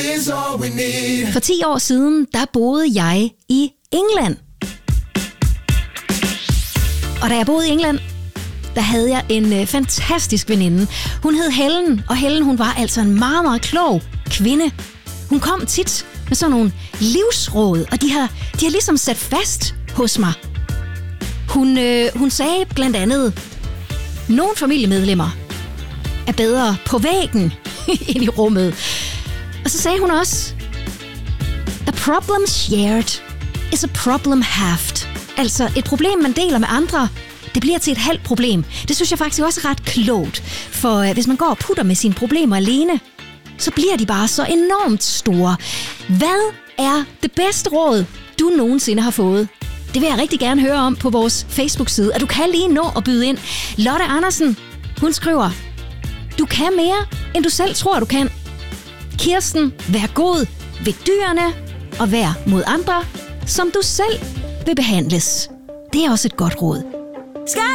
For 10 år siden, der boede jeg i England. Og da jeg boede i England, der havde jeg en fantastisk veninde. Hun hed Helen, og Helen hun var altså en meget, meget klog kvinde. Hun kom tit med sådan nogle livsråd, og de har ligesom sat fast hos mig. Hun sagde blandt andet, nogle familiemedlemmer er bedre på væggen ind i rummet. Og så sagde hun også, a problem shared is a problem halved. Altså et problem, man deler med andre, det bliver til et halvt problem. Det synes jeg faktisk også er ret klogt. For hvis man går og putter med sine problemer alene, så bliver de bare så enormt store. Hvad er det bedste råd, du nogensinde har fået? Det vil jeg rigtig gerne høre om på vores Facebook-side, og du kan lige nå at byde ind. Lotte Andersen, hun skriver, du kan mere, end du selv tror, du kan. Kirsten, vær god ved dyrene og vær mod andre, som du selv vil behandles. Det er også et godt råd.